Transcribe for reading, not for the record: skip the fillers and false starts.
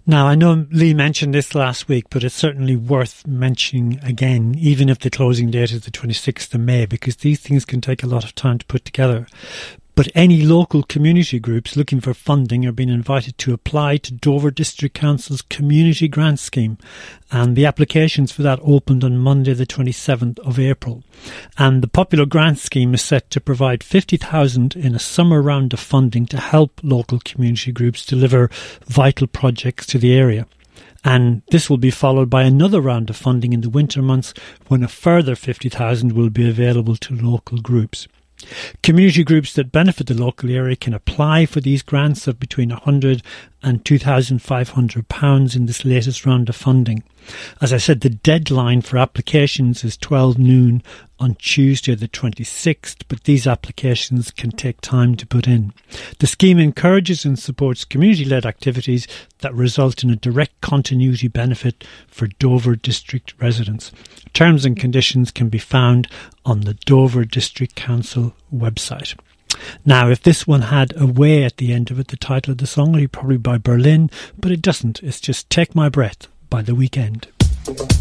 Now, I know Lee mentioned this last week, but it's certainly worth mentioning again, even if the closing date is the 26th of May, because these things can take a lot of time to put together. But any local community groups looking for funding are being invited to apply to Dover District Council's Community Grant Scheme. And the applications for that opened on Monday the 27th of April. And the Popular Grant Scheme is set to provide $50,000 in a summer round of funding to help local community groups deliver vital projects to the area. And this will be followed by another round of funding in the winter months when a further $50,000 will be available to local groups. Community groups that benefit the local area can apply for these grants of between £100 and £2,500 in this latest round of funding. As I said, the deadline for applications is 12 noon on Tuesday the 26th, but these applications can take time to put in. The scheme encourages and supports community-led activities that result in a direct continuity benefit for Dover District residents. Terms and conditions can be found on the Dover District Council website. Now, if this one had "Away" at the end of it, the title of the song, it'd probably by Berlin, but it doesn't. It's just "Take My Breath" by The Weeknd.